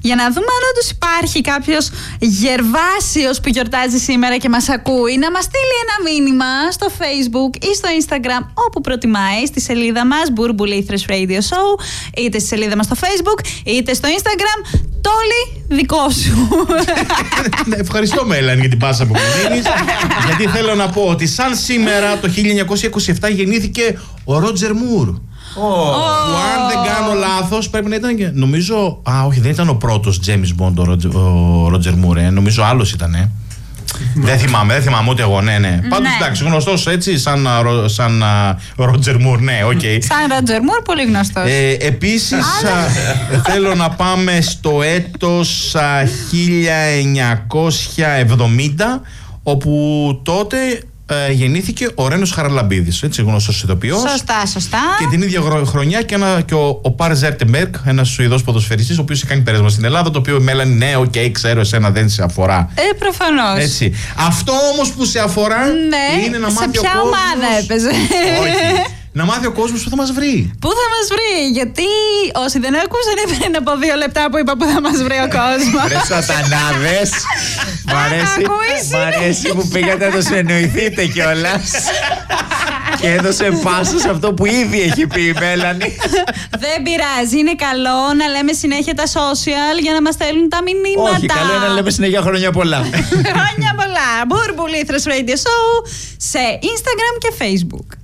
για να δούμε αν όντως υπάρχει κάποιος Γερβάσιος που γιορτάζει σήμερα και μας ακούει, να μας στείλει ένα μήνυμα στο Facebook ή στο Instagram, όπου προτιμάει, στη σελίδα μας Bourboulithres Radio Show, είτε στη σελίδα μας στο Facebook, είτε στο Instagram. Τόλι, δικό σου. Ευχαριστώ, Μέλαν, για την πάσα που μου δίνεις. Γιατί θέλω να πω ότι σαν σήμερα το 1927 γεννήθηκε ο Ρότζερ Μουρ. Που αν δεν κάνω λάθος πρέπει να ήταν και, νομίζω, όχι, δεν ήταν ο πρώτος James Bond ο Ρότζερ Μουρ, νομίζω άλλος ήταν. Δεν θυμάμαι ούτε εγώ, ναι. Πάντως εντάξει, γνωστός έτσι, σαν Ρότζερ Μουρ, ναι, οκ. Σαν Ρότζερ Μουρ, πολύ γνωστός. Επίσης, θέλω να πάμε στο έτος 1970, όπου τότε γεννήθηκε ο Ρένος Χαραλαμπίδης, έτσι, γνωστός ηθοποιός. Σωστά. Και την ίδια χρονιά και ο Παρ Ζέρτεμπεργκ, ένας Σουηδός ποδοσφαιριστής, ο οποίος είχε κάνει πέρασμα στην Ελλάδα, το οποίο Μέλανη, ναι, ξέρω, εσένα δεν σε αφορά. Προφανώς. Έτσι. Αυτό όμως που σε αφορά είναι να μάθει ο κόσμος. Σε ποια ομάδα έπαιζε? Όχι. Να μάθει ο κόσμος που θα μας βρει. Πού θα μας βρει, γιατί όσοι δεν ακούσαν πριν από 2 λεπτά που είπα που θα μας βρει ο κόσμος. Ρε σατανάδες. Μ' αρέσει που πήγατε να το συνεννοηθείτε κιόλας. Και έδωσε πάσα σε αυτό που ήδη έχει πει η Μέλανη. Δεν πειράζει, είναι καλό να λέμε συνέχεια τα social για να μας στέλνουν τα μηνύματα. Όχι, καλό είναι να λέμε συνέχεια χρόνια πολλά. Χρόνια πολλά. Bourboulithres Radio Show σε Instagram και Facebook.